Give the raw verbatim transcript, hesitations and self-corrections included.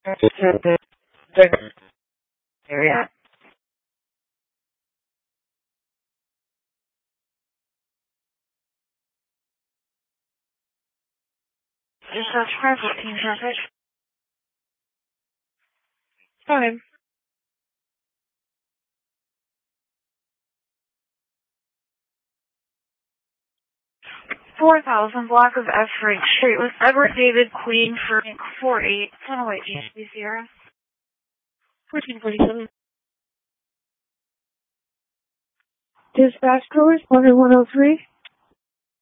area. Dispatch five fourteen traffic. Fine. four thousand block of F Frank Street with Edward David Queen Frank four eight. ten oh eight G C Sierra. fourteen forty-seven. Dispatch code one one oh three.